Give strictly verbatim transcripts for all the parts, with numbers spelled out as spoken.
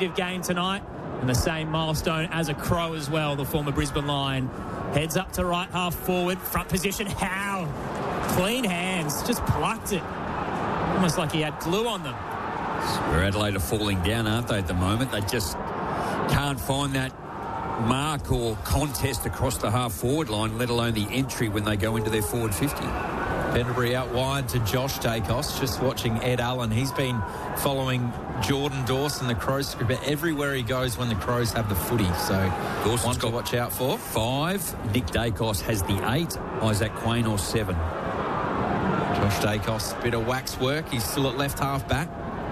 consecutive game tonight, and the same milestone as a Crow as well, the former Brisbane Lion. Heads up to right half forward, front position, Howe. Clean hands, just plucked it. Almost like he had glue on them. Where Adelaide are falling down, aren't they, at the moment? They just can't find that mark or contest across the half-forward line, let alone the entry when they go into their forward fifty. Pendlebury out wide to Josh Dacos. Just watching Ed Allen. He's been following Jordan Dawson, the Crows skipper, everywhere he goes when the Crows have the footy. So Dawson's one to got watch out for. Five. Nick Dacos has the eight. Isaac Quaynor seven. Josh Dacos, bit of wax work. He's still at left half back.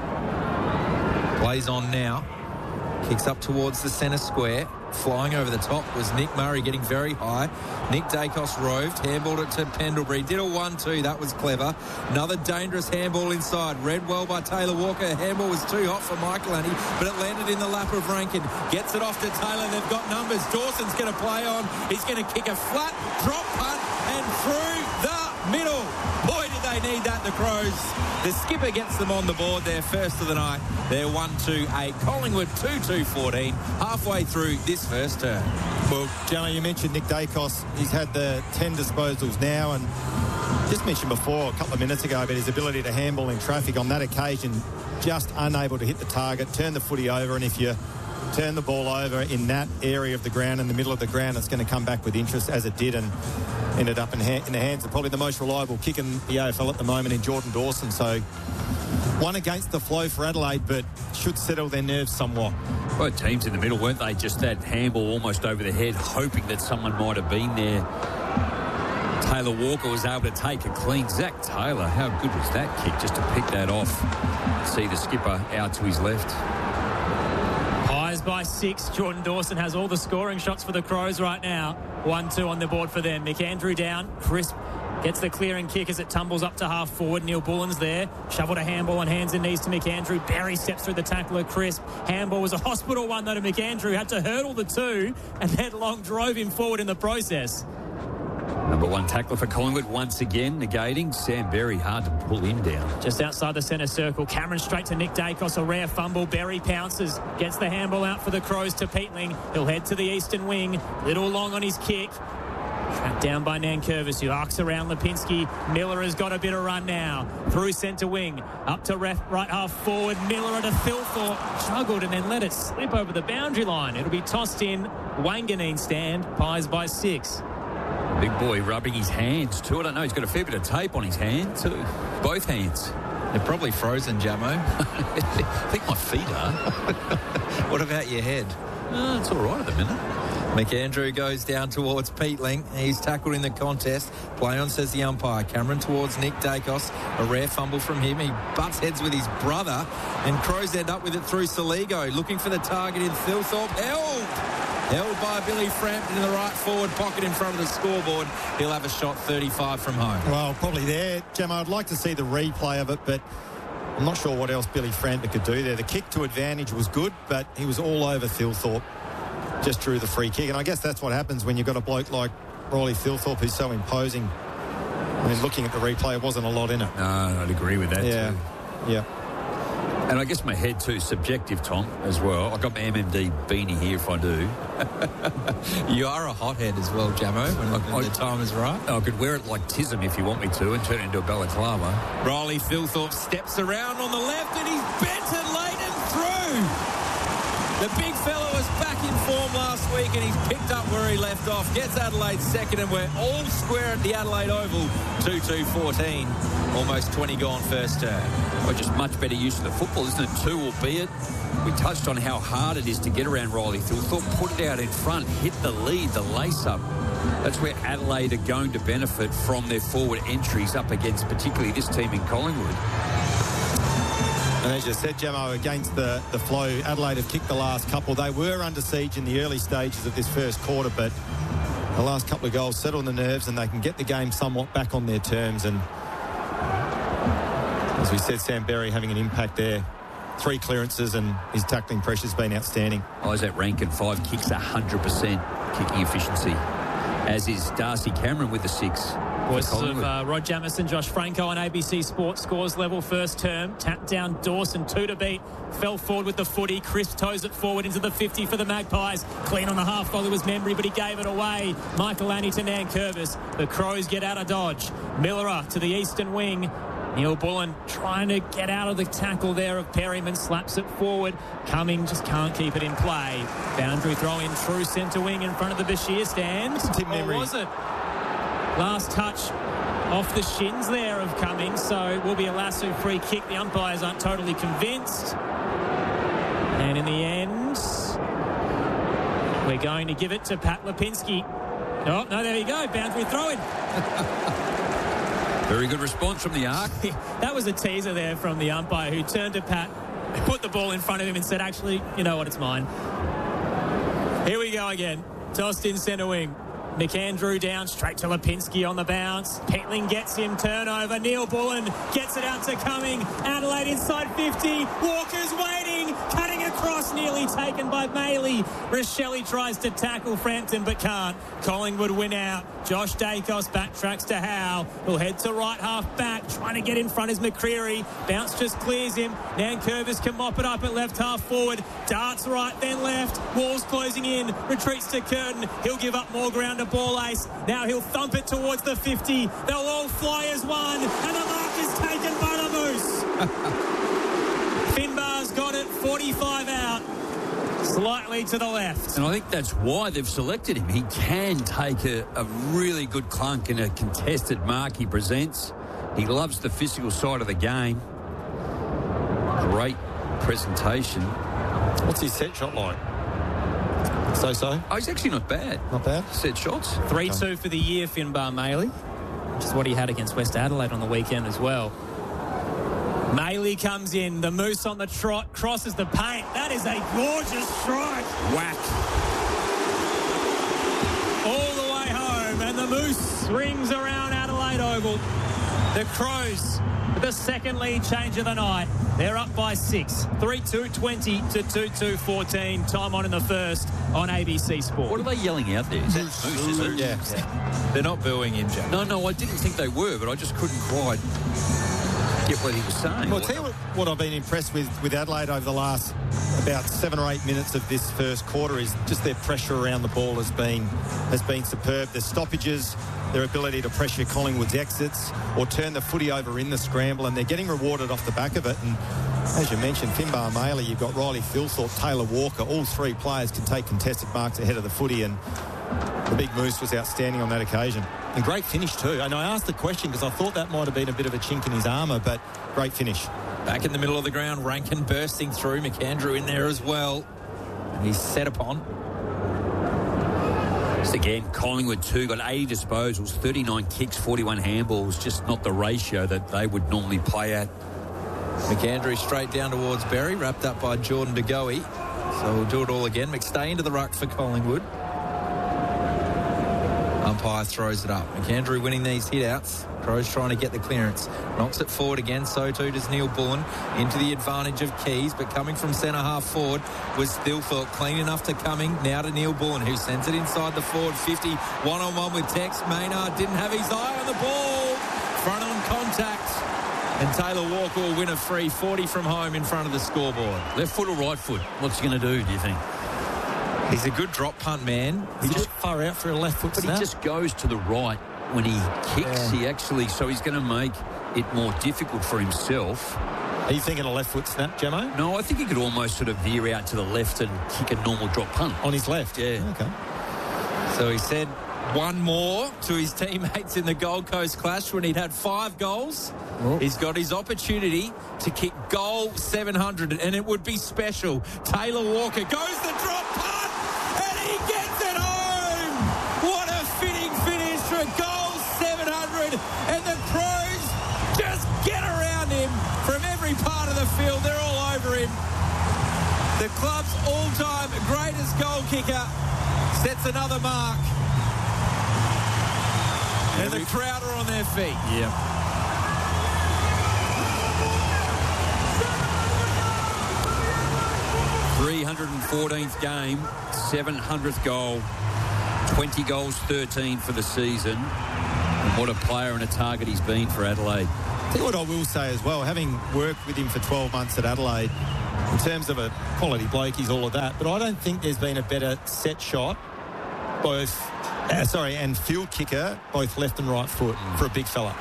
Plays on now. Kicks up towards the centre square. Flying over the top was Nick Murray, getting very high. Nick Dacos roved, handballed it to Pendlebury. Did a one two, that was clever. Another dangerous handball inside. Read well by Taylor Walker. Handball was too hot for Michael Annie, but it landed in the lap of Rankin. Gets it off to Taylor. They've got numbers. Dawson's going to play on. He's going to kick a flat drop punt and through the middle. Boy, did they need that, the Crows. The skipper gets them on the board. They're first of the night. They're one two eight. Collingwood two two fourteen. Halfway through this first term. Well, Jamo, you mentioned Nick Dacos. He's had the ten disposals now, and just mentioned before a couple of minutes ago about his ability to handball in traffic. On that occasion, just unable to hit the target, turn the footy over, and if you turn the ball over in that area of the ground, in the middle of the ground, it's going to come back with interest, as it did, and ended up in, ha- in the hands of probably the most reliable kick in the A F L at the moment in Jordan Dawson. So one against the flow for Adelaide, but should settle their nerves somewhat. Both teams in the middle, weren't they? Just that handball almost over the head, hoping that someone might have been there. Taylor Walker was able to take a clean. Zach Taylor, how good was that kick just to pick that off? See the skipper out to his left. Pies by six. Jordan Dawson has all the scoring shots for the Crows right now. one two on the board for them. McAndrew down. Crisp gets the clearing kick as it tumbles up to half forward. Neil Bullen's there. Shoveled a handball on hands and knees to McAndrew. Barry steps through the tackler. Crisp. Handball was a hospital one, though, to McAndrew. Had to hurdle the two, and then Long drove him forward in the process. Number one tackler for Collingwood once again, negating. Sam Berry, hard to pull him down. Just outside the centre circle. Cameron straight to Nick Dacos. A rare fumble. Berry pounces. Gets the handball out for the Crows to Peatling. He'll head to the eastern wing. Little Long on his kick. Trapped down by Nankervis, who arcs around Lipinski. Miller has got a bit of run now. Through centre wing. Up to ref, right half forward. Miller at a Thilthorpe. Struggled and then let it slip over the boundary line. It'll be tossed in. Wanganeen stand. Pies by six. Big boy rubbing his hands too. I don't know, he's got a fair bit of tape on his hand too. Both hands. They're probably frozen, Jamo. I think my feet are. What about your head? Uh, it's all right at the minute. McAndrew goes down towards Peatling. He's tackled in the contest. Play on, says the umpire. Cameron towards Nick Dacos. A rare fumble from him. He butts heads with his brother, and Crows end up with it through Soligo. Looking for the target in Thilthorpe. Held! Held by Billy Frampton in the right forward pocket in front of the scoreboard. He'll have a shot thirty-five from home. Well, probably there, Gemma. I'd like to see the replay of it, but I'm not sure what else Billy Frampton could do there. The kick to advantage was good, but he was all over Thilthorpe. Just drew the free kick. And I guess that's what happens when you've got a bloke like Riley Thilthorpe who's so imposing. I mean, looking at the replay, there wasn't a lot in it. No, I'd agree with that yeah. too. Yeah. And I guess my head too, subjective, Tom, as well. I've got my M M D beanie here if I do. You are a hothead as well, Jamo, when I, the time is right. I could wear it like Tism if you want me to and turn it into a balaclava. Riley Thilthorpe steps around on the left and he's bent and laid it through. The big fella was back in form last week and he's picked up where he left off. Gets Adelaide second and we're all square at the Adelaide Oval. two two fourteen. Almost twenty gone first term. Well, just much better use of the football, isn't it? Two, albeit. We touched on how hard it is to get around Riley Thilthorpe. Put it out in front, hit the lead, the lace-up. That's where Adelaide are going to benefit from their forward entries up against particularly this team in Collingwood. And as you said, Jamo, against the, the flow, Adelaide have kicked the last couple. They were under siege in the early stages of this first quarter, but the last couple of goals settle the nerves and they can get the game somewhat back on their terms. And as we said, Sam Berry having an impact there. Three clearances and his tackling pressure's been outstanding. Isaac Rankin, five kicks, one hundred percent kicking efficiency. As is Darcy Cameron with the six. Voices of Collingwood. uh, Rod Jamison, Josh Franco on A B C Sports scores level first term. Tapped down Dawson, two to beat. Fell forward with the footy. Chris toes it forward into the fifty for the Magpies. Clean on the half volley was Membry, but he gave it away. Michael Annie to Nankervis. The Crows get out of dodge. Miller to the eastern wing. Neil Bullen trying to get out of the tackle there of Perryman, slaps it forward. Cumming just can't keep it in play. Boundary throw in true centre wing in front of the Bashir stand. Tim Or Membry. was it? Last touch off the shins there of Cumming, so it will be a lasso free kick. The umpires aren't totally convinced. And in the end, we're going to give it to Pat Lipinski. Oh, no, there you go. Boundary throw in. Very good response from the Arc. That was a teaser there from the umpire who turned to Pat, put the ball in front of him and said, actually, you know what, it's mine. Here we go again. Tossed in centre wing. McAndrew down, straight to Lipinski on the bounce. Petling gets him, turnover. Neil Bullen gets it out to Cumming. Adelaide inside fifty. Walker's waiting, cutting across, nearly taken by Maley. Rochelle tries to tackle Frampton but can't. Collingwood win out. Josh Dacos backtracks to Howe. He'll head to right half back. Trying to get in front is McCreary. Bounce just clears him. Nankervis can mop it up at left half forward. Darts right, then left. Walls closing in. Retreats to Curtin. He'll give up more ground to Ball Ace. Now he'll thump it towards the fifty. They'll all fly as one. And the mark is taken by the Moose. Finbar's got it. forty-five out. Slightly to the left. And I think that's why they've selected him. He can take a, a really good clunk in a contested mark he presents. He loves the physical side of the game. Great presentation. What's his set shot like? So-so? Oh, he's actually not bad. Not bad? Set shots. three two for the year, Finbar Maley, which is what he had against West Adelaide on the weekend as well. Maley comes in, the Moose on the trot, crosses the paint. That is a gorgeous strike. Whack. All the way home, and the Moose rings around Adelaide Oval. The Crows, the second lead change of the night. They're up by six. three two twenty to two two fourteen. Time on in the first on A B C Sport. What are they yelling out there? Is that Moose, is it? Yeah. They're not booing him, Jack. No, no, I didn't think they were, but I just couldn't quite get what he was saying. Well, I'll tell you what, what I've been impressed with with Adelaide over the last about seven or eight minutes of this first quarter is just their pressure around the ball has been has been superb. Their stoppages, their ability to pressure Collingwood's exits or turn the footy over in the scramble, and they're getting rewarded off the back of it. And as you mentioned, Finbar Maley, you've got Riley Philthorpe, Taylor Walker. All three players can take contested marks ahead of the footy, and the Big Moose was outstanding on that occasion. And great finish too. And I asked the question because I thought that might have been a bit of a chink in his armour, but great finish. Back in the middle of the ground, Rankin bursting through. McAndrew in there as well. And he's set upon. Just again, Collingwood two got eighty disposals, thirty-nine kicks, forty-one handballs. Just not the ratio that they would normally play at. McAndrew straight down towards Berry, wrapped up by Jordan De Goey. So we'll do it all again. McStay into the ruck for Collingwood. Umpire throws it up. McAndrew winning these hit-outs. Crows trying to get the clearance. Knocks it forward again. So too does Neil Bullen. Into the advantage of Keys, but coming from centre half forward was Thilthorpe. Clean enough to Cumming. Now to Neil Bullen, who sends it inside the forward fifty. One-on-one with Tex. Maynard didn't have his eye on the ball. Front on contact. And Taylor Walker will win a free forty from home in front of the scoreboard. Left foot or right foot? What's he going to do, do you think? He's a good drop punt man. He just far out for a left foot But snap. he just goes to the right when he kicks. Yeah. He actually, so he's going to make it more difficult for himself. Are you thinking a left foot snap, Gemmo? No, I think he could almost sort of veer out to the left and kick a normal drop punt. On his left? Yeah. Okay. So he said one more to his teammates in the Gold Coast clash when he'd had five goals. Oh. He's got his opportunity to kick goal seven hundred, and it would be special. Taylor Walker goes the drop punt, and he gets it home. What a fitting finish for goal seven hundred, and the Crows just get around him from every part of the field. They're all over him. The club's all-time greatest goal kicker sets another mark. And the crowd are on their feet. Yeah. three hundred fourteenth game, seven hundredth goal, twenty goals, thirteen for the season. What a player and a target he's been for Adelaide. I think what I will say as well, having worked with him for twelve months at Adelaide, in terms of a quality bloke, he's all of that. But I don't think there's been a better set shot, both, uh, sorry, and field kicker, both left and right foot mm. for a big fella.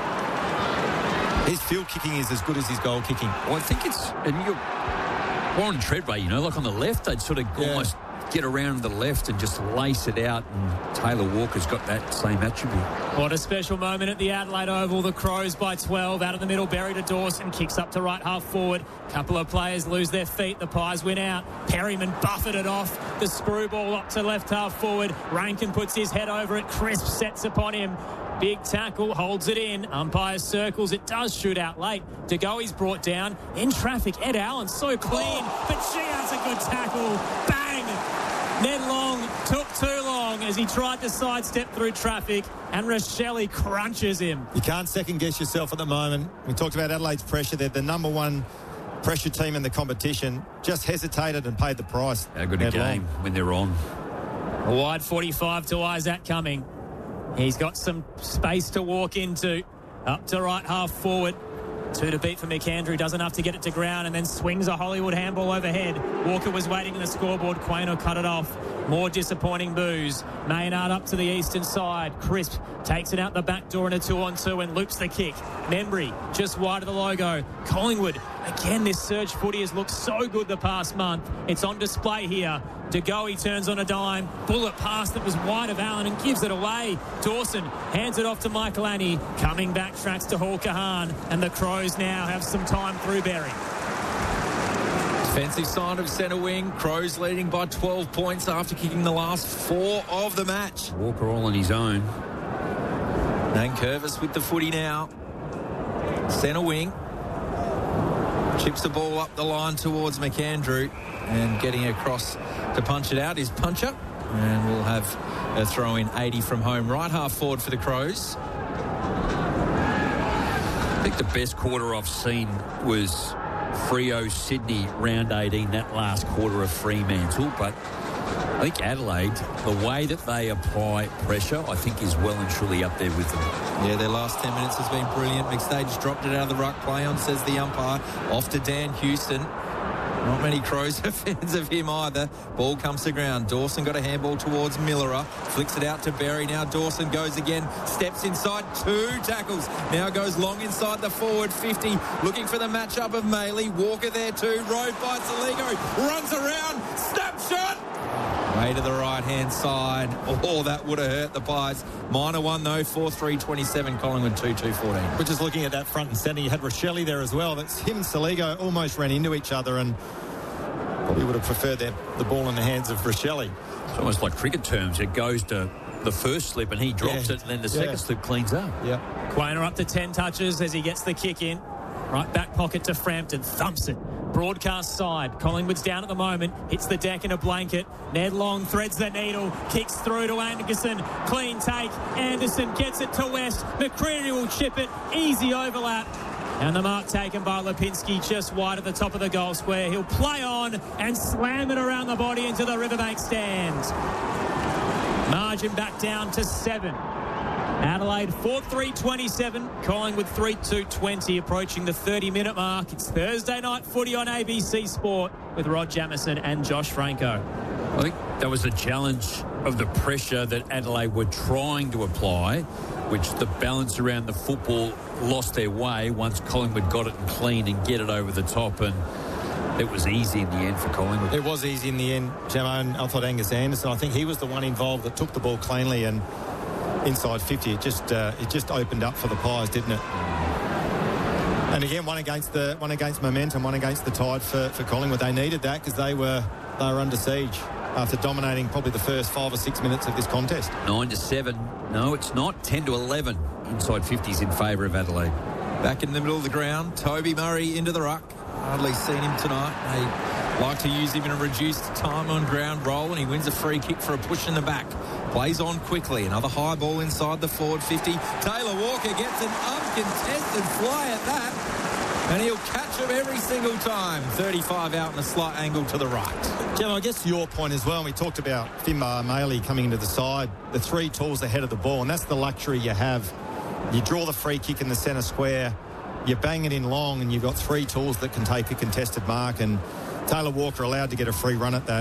His field kicking is as good as his goal kicking. Well, I think it's, and you're Warren Treadway, you know, like on the left, they'd sort of yeah. almost get around the left and just lace it out, and Taylor Walker's got that same attribute. What a special moment at the Adelaide Oval. The Crows by twelve, out of the middle, Berry to Dawson, kicks up to right half forward. Couple of players lose their feet, the Pies win out. Perryman buffeted it off, the screw ball up to left half forward. Rankin puts his head over it, Crisp sets upon him. Big tackle, holds it in. Umpire circles. It does shoot out late. De Goey's brought down. In traffic, Ed Allen, so clean. But she has a good tackle. Bang! Ned Long took too long as he tried to sidestep through traffic, and Rochelle crunches him. You can't second-guess yourself at the moment. We talked about Adelaide's pressure. They're the number one pressure team in the competition. Just hesitated and paid the price. How good a game when they're on. A wide forty-five to Isaac Cumming. He's got some space to walk into. Up to right half forward. Two to beat for McAndrew. Does enough to get it to ground and then swings a Hollywood handball overhead. Walker was waiting in the scoreboard. Quaino cut it off. More disappointing boos. Maynard up to the eastern side. Crisp takes it out the back door in a two-on-two and loops the kick. Membry just wide of the logo. Collingwood, again, this surge footy has looked so good the past month. It's on display here. De Goey turns on a dime. Bullet pass that was wide of Allen and gives it away. Dawson hands it off to Michael Annie. Coming back, tracks to Hall Kahan. And the Crows now have some time through Berry. Defensive side of centre wing. Crows leading by twelve points after kicking the last four of the match. Walker all on his own. Nankervis with the footy now. Centre wing. Chips the ball up the line towards McAndrew. And getting across to punch it out is Puncher. And we'll have a throw in eighty from home. Right half forward for the Crows. I think the best quarter I've seen was Freo Sydney round eighteen, that last quarter of Fremantle. But I think Adelaide, the way that they apply pressure, I think is well and truly up there with them. Yeah, their last ten minutes has been brilliant. McStage dropped it out of the ruck. Play on, says the umpire. Off to Dan Houston. Not many Crows are fans of him either. Ball comes to ground. Dawson got a handball towards Millerer. Flicks it out to Berry. Now Dawson goes again. Steps inside. Two tackles. Now goes long inside the forward fifty. Looking for the matchup of Maley. Walker there too. Rode by Saligo. Runs around. Snap shot. Way to the right-hand side. Oh, that would have hurt the Pies. Minor one, though, four three twenty-seven. Collingwood two two fourteen. We're just looking at that front and centre. You had Rochelle there as well. That's him and Saligo almost ran into each other and probably would have preferred that, the ball in the hands of Rochelle. It's almost like cricket terms. It goes to the first slip and he drops yeah. it, and then the second yeah. slip cleans up. Yeah. Quainer up to ten touches as he gets the kick in. Right back pocket to Frampton. Thumps it. Broadcast side. Collingwood's down at the moment. Hits the deck in a blanket. Ned Long threads the needle. Kicks through to Anderson. Clean take. Anderson gets it to West. McCreary will chip it. Easy overlap. And the mark taken by Lipinski just wide at the top of the goal square. He'll play on and slam it around the body into the Riverbank stand. Margin back down to seven. Adelaide four three twenty-seven, Collingwood three two twenty, approaching the thirty-minute mark. It's Thursday night footy on A B C Sport with Rod Jamieson and Josh Franco. I think that was a challenge of the pressure that Adelaide were trying to apply, which the balance around the football lost their way once Collingwood got it and clean and get it over the top, and it was easy in the end for Collingwood. It was easy in the end, Jamo, and I thought Angus Anderson, I think he was the one involved that took the ball cleanly, and inside fifty, it just uh, it just opened up for the Pies, didn't it? And again, one against the one against momentum, one against the tide for, for Collingwood. They needed that because they were they were under siege after dominating probably the first five or six minutes of this contest. Nine to seven. No, it's not. Ten to eleven. Inside fifties in favour of Adelaide. Back in the middle of the ground, Toby Murray into the ruck. Hardly seen him tonight. They like to use him in a reduced time on ground role, and he wins a free kick for a push in the back. Plays on quickly. Another high ball inside the forward fifty. Taylor Walker gets an uncontested fly at that. And he'll catch him every single time. thirty-five out and a slight angle to the right. Jim, I guess your point as well, we talked about Finbar Maley coming into the side, the three tools ahead of the ball, and that's the luxury you have. You draw the free kick in the centre square, you bang it in long, and you've got three tools that can take a contested mark, and Taylor Walker allowed to get a free run at that.